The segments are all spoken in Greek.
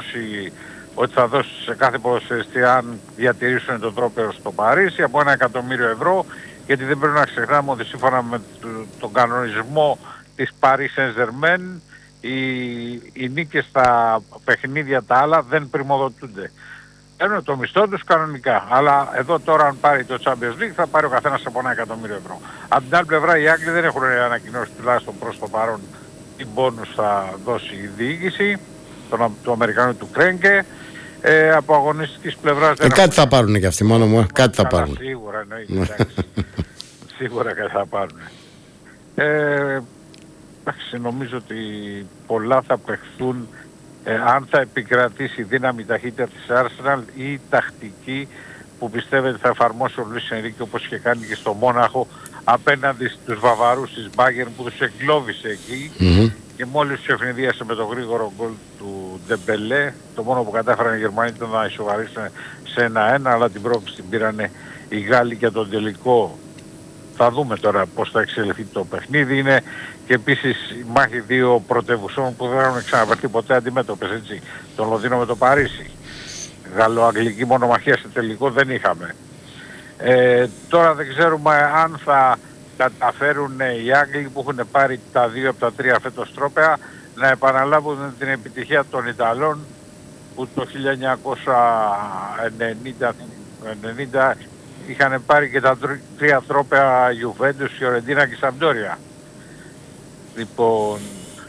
ανακοίνωση ότι θα δώσει σε κάθε ποδοσφαιριστή αν διατηρήσουν τον τρόπο στο Παρίσι από 1 εκατομμύριο ευρώ, γιατί δεν πρέπει να ξεχνάμε ότι σύμφωνα με τον κανονισμό της Paris Saint-Germain οι νίκες στα παιχνίδια τα άλλα δεν πριμοδοτούνται. Παίρνουν το μισθό τους κανονικά. Αλλά εδώ τώρα αν πάρει το Champions League θα πάρει ο καθένας από 1 εκατομμύριο ευρώ. Από την άλλη πλευρά οι Άγγλοι δεν έχουν ανακοινώσει τουλάχιστον προς το παρόν τι μπόνους θα δώσει η διοίκηση του Αμερικανού του Κρένκε. Από αγωνιστικής πλευράς δεν κάτι θα πάρουν και αυτοί μόνο μου. Κάτι θα πάρουν. Σίγουρα εννοείται. Σίγουρα κάτι θα πάρουν. Νομίζω ότι πολλά θα παιχθούν αν θα επικρατήσει η δύναμη ταχύτητα της Arsenal ή η τακτική που πιστεύετε θα εφαρμόσει ο Λουίς Ενρίκε όπως είχε κάνει και στο Μόναχο απέναντι στους Βαβαρούς της Bayern που τους εγκλώβησε εκεί και μόλις τους ευνηδίασε με το γρήγορο γκολ του Ντεμπελέ. Το μόνο που κατάφεραν οι Γερμανοί ήταν να ισοβαρήσουν σε 1-1, αλλά την πρόκληση την πήρανε οι Γάλλοι για τον τελικό. Θα δούμε τώρα πώς θα εξελιχθεί το παιχνίδι. Είναι και επίσης η μάχη δύο πρωτεύουσών που δεν έχουν ξαναβρεθεί ποτέ αντιμέτωπες, έτσι. Το Λονδίνο με το Παρίσι. Γαλλο-αγγλική μονομαχία σε τελικό δεν είχαμε. Τώρα δεν ξέρουμε αν θα καταφέρουν οι Άγγλοι που έχουν πάρει τα 2 από τα 3 φέτος τρόπαια να επαναλάβουν την επιτυχία των Ιταλών που το 1990 είχαν πάρει και τα 3 τρόπαια Juventus, Φιωρεντίνα και Σαμπντόρια. Λοιπόν,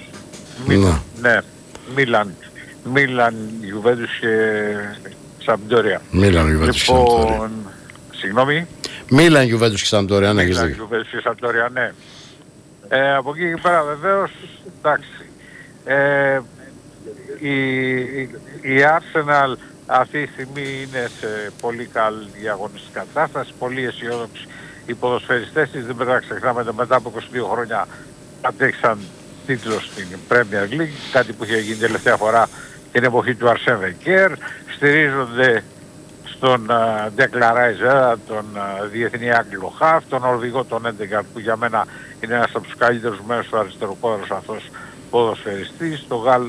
Μίλαν, Juventus και Σαμπντόρια. Λοιπόν, συγγνώμη. Μίλαν, Juventus και Σαμπντόρια, ναι. Μίλαν, Juventus και Σαμπντόρια, ναι. Από εκεί και πέρα βεβαίως, εντάξει. Η Arsenal αυτή τη στιγμή είναι σε πολύ καλή αγωνιστική κατάσταση, πολύ αισιόδοξοι οι ποδοσφαιριστές της. Δεν πρέπει να ξεχνάμε ότι μετά από 22 χρόνια αντέξαν τίτλο στην Premier League, κάτι που είχε γίνει τελευταία φορά την εποχή του Arsène Wenger. Στηρίζονται στον Declan Rice, τον διεθνή Άγγλο Χαφ, τον Νορβηγό τον Έντεγκαρτ που για μένα είναι ένας από τους καλύτερους μέρους του αριστεροπόδρος αυτός ποδοσφαιριστής,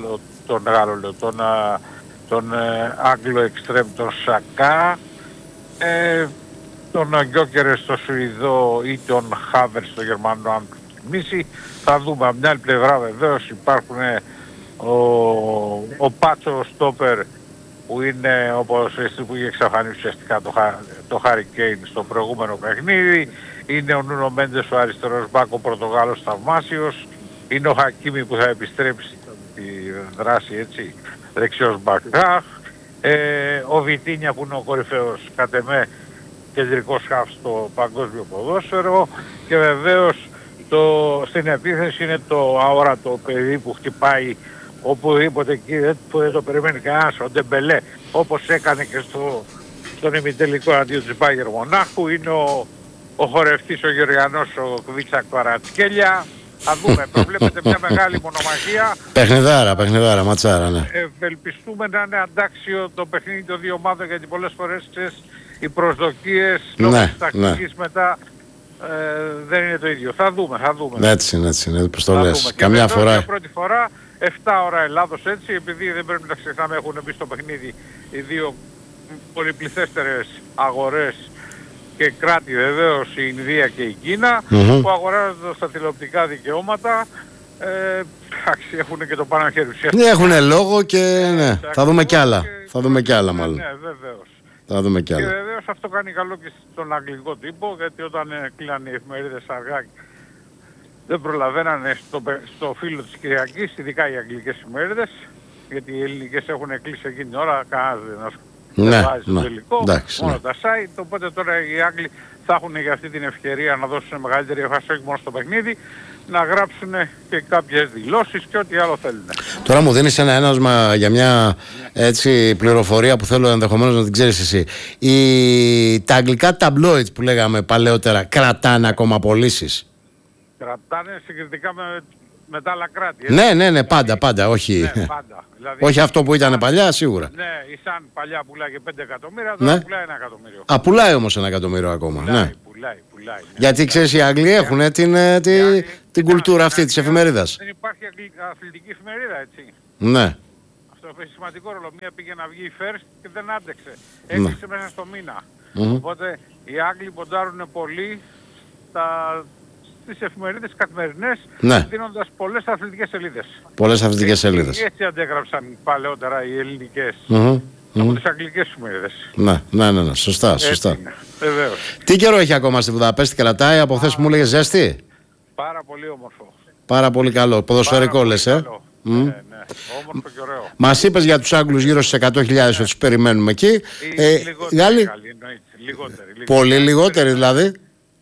τον Άγγλο Εξτρέμ τον Σακά, τον Γκιόκερε στο Σουηδό ή τον Χάβερ στο Γερμανό αν προτιμήσει. Θα δούμε. Από την άλλη πλευρά βεβαίως υπάρχουν ο Πάτσο Στόπερ που είναι ο ποδοσφαιριστής που είχε εξαφανίσει ουσιαστικά το Χάρι Κέιν στο προηγούμενο παιχνίδι. Είναι ο Νούνο Μέντες ο αριστερός μπακ, ο Πορτογάλος θαυμάσιος. Είναι ο Χακίμι που θα επιστρέψει τη δράση, έτσι, δεξιός μπακ. Ο Βιτίνια που είναι ο κορυφαίος κατ' εμέ κεντρικός χαφ στο παγκόσμιο ποδόσφαιρο. Και βεβαίως στην επίθεση είναι το αόρατο παιδί που χτυπάει οπουδήποτε εκεί που δεν το περιμένει κανένας, ο Ντεμπελέ, όπως έκανε και στον ημιτελικό αντίον της Μπάγερ Μονάχου. Είναι ο χορευτής, ο Γεωργιανός, ο Κβίτσα Κβαρατσκέλια. Θα δούμε, προβλέπεται μια μεγάλη μονομαχία. Παιχνιδάρα, ματσάρα, ναι. Ευελπιστούμε να είναι αντάξιο το παιχνίδι των δύο ομάδων, γιατί πολλές φορές οι προσδοκίες λόγω της τακτικής μετά δεν είναι το ίδιο. Θα δούμε. Έτσι είναι, πως το λες. Καμιά φορά. Για πρώτη φορά, 7 ώρα Ελλάδος, έτσι, επειδή δεν πρέπει να ξεχνάμε έχουν μπει στο παιχνίδι οι δύο πολυπληθέστερες αγορές και κράτη βεβαίως, η Ινδία και η Κίνα, που αγοράζονται στα τηλεοπτικά δικαιώματα. Έχουν και το πάνω χέρι ουσιαστικά. Ναι, έχουν λόγο και ναι. Θα δούμε κι άλλα. Θα δούμε κι άλλα μάλλον. Ναι, βεβαίως. Θα δούμε κι άλλα. Και βεβαίως αυτό κάνει καλό και στον αγγλικό τύπο, γιατί όταν κλείνανε οι εφημερίδες αργά δεν προλαβαίνανε στο φύλλο της Κυριακής, ειδικά οι αγγλικές εφημερίδες, γιατί οι ελληνικές έχουν κλείσει εκείνη την ώρα, κανένας δεν βάζει στο τελικό, μόνο τα site. Οπότε τώρα οι Άγγλοι θα έχουν για αυτή την ευκαιρία να δώσουν μεγαλύτερη έμφαση όχι μόνο στο παιχνίδι, να γράψουν και κάποιες δηλώσεις και ό,τι άλλο θέλουν. Τώρα μου δίνεις ένα ένασμα για μια έτσι πληροφορία που θέλω ενδεχομένως να την ξέρεις εσύ. Τα αγγλικά tabloids που λέγαμε παλαιότερα κρατάνε ακόμα πωλήσεις? Κρατάνε συγκριτικά με τα άλλα κράτη. Ναι, πάντα, όχι. Ναι, πάντα. Δηλαδή, όχι αυτό που ήταν παλιά, σίγουρα. Ναι, η Σαν παλιά πουλάει και 5 εκατομμύρια, τώρα πουλάει 1 εκατομμύριο. Πουλάει όμως 1 εκατομμύριο ακόμα. Πουλάει. Γιατί ξέρεις, οι Άγγλοι έχουν την κουλτούρα αυτή της εφημερίδας. Δεν υπάρχει αθλητική εφημερίδα, έτσι. Ναι. Αυτό παίζει σημαντικό ρόλο. Μία πήγε να βγει first και δεν άντεξε. Έκλεισε μέσα στο μήνα. Οπότε οι Άγγλοι ποντάρουν πολύ στις εφημερίδες καθημερινές, δίνοντας πολλές αθλητικές σελίδες. Πολλές αθλητικές σελίδες. Έτσι αντέγραψαν παλαιότερα οι ελληνικές από τις αγγλικές εφημερίδες. Ναι. Σωστά. Βεβαίως. Τι καιρό έχει ακόμα στη Βουδαπέστη, κρατάει από χθες που μου έλεγε ζέστη? Πάρα πολύ όμορφο. Πάρα πολύ καλό. Ποδοσφαιρικό λες, Ναι. Όμορφο και ωραίο. Μας είπες για τους Άγγλους γύρω στους 100.000 ότι τους περιμένουμε εκεί. Γάλλοι. Πολύ λιγότεροι δηλαδή.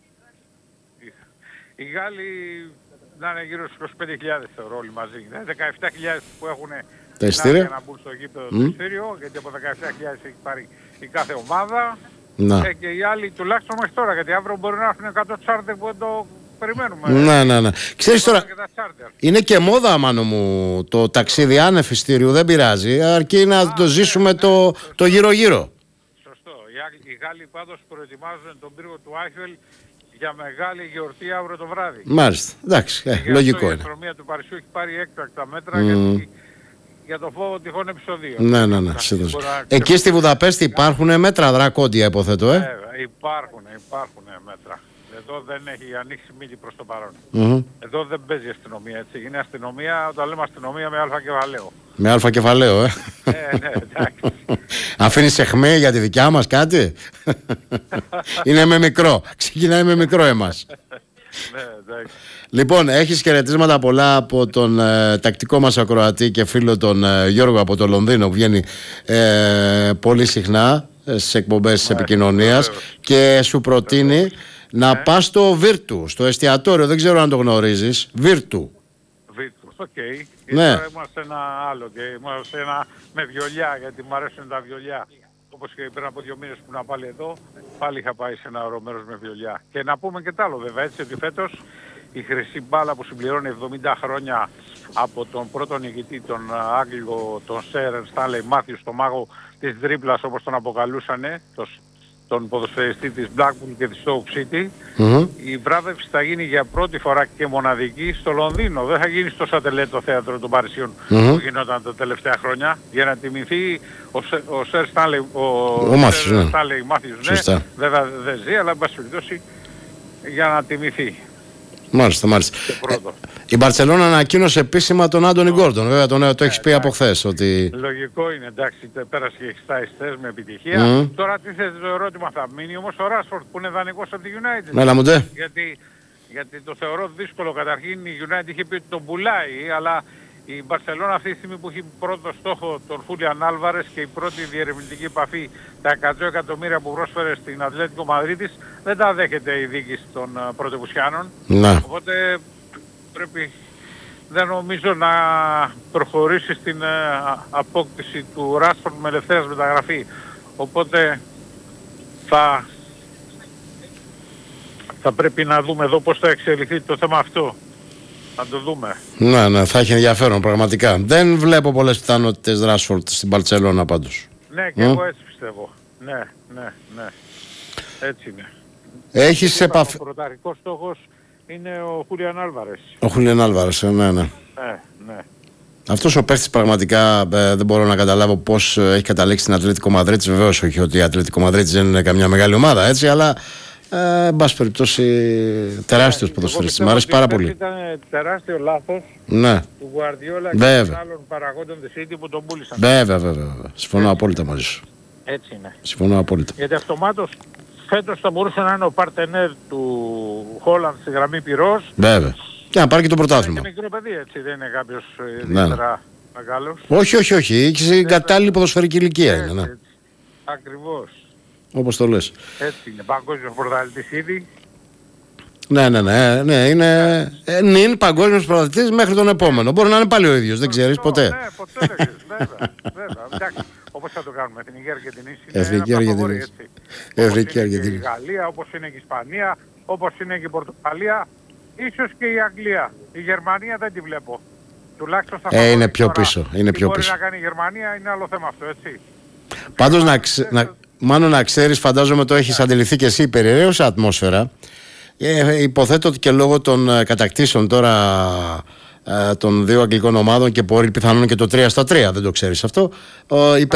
Οι Γάλλοι να είναι γύρω στους 25.000 θεωρώ όλοι μαζί. 17.000 που έχουν τα ειστήρια για να μπουν στο γήπεδο το ειστήριο, γιατί από 17.000 έχει πάρει η κάθε ομάδα. Και οι άλλοι τουλάχιστον μέχρι τώρα, γιατί αύριο μπορεί να έχουν 100 τσάρτερ που δεν το περιμένουμε. Ναι. Ξέρεις τώρα, είναι και μόδα, Μάνο μου, το ταξίδι άνευ ειστήριου, δεν πειράζει, αρκεί να το ζήσουμε το γύρω-γύρω. Σωστό. Οι Γάλλοι πάντως προετοιμάζουν τον πύργο του Άιφελ για μεγάλη γιορτή αύριο το βράδυ. Μάλιστα. Εντάξει, λογικό είναι. Η αστυνομία του Παρισιού έχει πάρει έκτακτα μέτρα για το φόβο τυχόν επεισοδίων. Ναι. Εκεί στη Βουδαπέστη υπάρχουν μέτρα δρακόντια, υποθέτω, Υπάρχουν μέτρα. Εδώ δεν έχει ανοίξει μύτη προς το παρόν. Εδώ δεν παίζει αστυνομία, έτσι. Είναι αστυνομία, όταν λέμε αστυνομία, με αλφα κεφαλαίο. Με αλφα κεφαλαίο, Ναι, εντάξει. Αφήνεις αιχμή για τη δικιά μας κάτι? Είναι με μικρό. Ξεκινάει με μικρό εμάς. Ναι, εντάξει. Λοιπόν, έχεις χαιρετίσματα πολλά από τον τακτικό μας ακροατή και φίλο τον Γιώργο από το Λονδίνο, που βγαίνει πολύ συχνά στις εκπομπές της επικοινωνίας και σου προτείνει να πας στο Βίρτου, στο εστιατόριο, δεν ξέρω αν το γνωρίζεις. Βίρτου. Οκ. Ναι. Τώρα είμαστε ένα άλλο και είμαστε ένα με βιολιά, γιατί μου αρέσουν τα βιολιά. Όπως και πριν από 2 μήνες που ήμουν πάλι εδώ, πάλι είχα πάει σε ένα ωραίο μέρος με βιολιά. Και να πούμε και τ' άλλο βέβαια, έτσι, ότι φέτος η χρυσή μπάλα που συμπληρώνει 70 χρόνια από τον πρώτο νικητή, τον Άγγλο, τον Σερ Στάνλεϊ Μάθιους, τον μάγο της τρίπλας όπως τον αποκαλούσανε, τον ποδοσφαιριστή της Blackpool και της Stoke City. Η βράβευση θα γίνει για πρώτη φορά και μοναδική στο Λονδίνο. Δεν θα γίνει στο Σατελέτ, το θέατρο των Παρισιών που γινόταν τα τελευταία χρόνια, για να τιμηθεί ο Σερ Στάνλεϊ Μάθιους. Ναι, βέβαια δεν ζει, αλλά εν πάση περιπτώσει για να τιμηθεί. Μάλιστα. Η Μπαρτσελόνα ανακοίνωσε επίσημα τον Άντονι Γκόρντον. Βέβαια το έχεις πει από χθες. Ότι... Λογικό είναι, εντάξει, πέρασε και 6 τεστ με επιτυχία. Τώρα τι θες το ερώτημα, θα μείνει όμως ο Ράσφορντ που είναι δανεικός από τη United? Έλα μου ντε. Γιατί το θεωρώ δύσκολο. Καταρχήν η United είχε πει ότι τον πουλάει, αλλά η Μπαρσελόνα αυτή τη στιγμή που έχει πρώτο στόχο τον Χούλιαν Άλβαρες και η πρώτη διερευνητική επαφή, τα 100 εκατομμύρια που πρόσφερε στην Ατλέτικο Μαδρίτης, δεν τα δέχεται η διοίκηση των πρωτευουσιάνων. Οπότε δεν νομίζω να προχωρήσει στην απόκτηση του Ράσφορντ με ελευθέρας μεταγραφή. Οπότε θα πρέπει να δούμε εδώ πώς θα εξελιχθεί το θέμα αυτό. Θα το δούμε. Ναι, θα έχει ενδιαφέρον πραγματικά. Δεν βλέπω πολλές πιθανότητες Ράσφορντ στην Μπαρτσελόνα πάντως. Ναι, και εγώ έτσι πιστεύω. Ναι. Έτσι είναι. Έχεις επαφή... Ο πρωταρχικός στόχος είναι ο Χούλιαν Άλβαρες. Ο Χούλιαν Άλβαρες, ναι. Αυτός ο παίχτης πραγματικά δεν μπορώ να καταλάβω πώς έχει καταλήξει στην Ατλέτικο Μαδρίτης. Βεβαίως όχι ότι η Ατλέτικο Μαδρίτης δεν είναι καμιά μεγάλη ομάδα, έτσι, αλλά εν πάση περιπτώσει τεράστιος ποδοσφαιριστής. Μ' αρέσει πάρα πολύ. Ήταν τεράστιο λάθος του Γουαρδιόλα και των άλλων παραγόντων της City που τον πούλησαν. Βέβαια. Συμφωνώ απόλυτα μαζί σου. Έτσι είναι. Συμφωνώ απόλυτα. Γιατί αυτομάτως φέτος θα μπορούσε να είναι ο παρτενέρ του Χόλαντ στη γραμμή πυρός. Βέβαια. Και να πάρει και το πρωτάθλημα. Είναι μικρό παιδί, έτσι, δεν είναι κάποιος ιδιαίτερα μεγάλος. Όχι. Έχει κατάλληλη ποδοσφαιρική ηλικία είναι. Ακριβώς. Όπως το λες. Έτσι είναι. Παγκόσμιος πρωταθλητής ήδη. Ναι. Είναι παγκόσμιος πρωταθλητής μέχρι τον επόμενο. Μπορεί να είναι πάλι ο ίδιος, δεν ξέρεις ποτέ. Ναι, ποτέ δεν ξέρεις, βέβαια. Εντάξει, όπως θα το κάνουμε, Εθνική Αργεντινή. Εθνική Αργεντινή. Η Γαλλία, όπως είναι και η Ισπανία, όπως είναι και η Πορτογαλία, ίσως και η Αγγλία. Η Γερμανία δεν τη βλέπω. Τουλάχιστον στα είναι πιο πίσω. Μπορεί να κάνει η Γερμανία, είναι άλλο θέμα αυτό, έτσι. Πάντως μάλλον να ξέρεις, φαντάζομαι το έχεις αντιληφθεί και εσύ, η περιραίωσα ατμόσφαιρα. Υποθέτω ότι και λόγω των κατακτήσεων τώρα των δύο αγγλικών ομάδων και μπορεί πιθανόν και το 3-3, δεν το ξέρεις αυτό.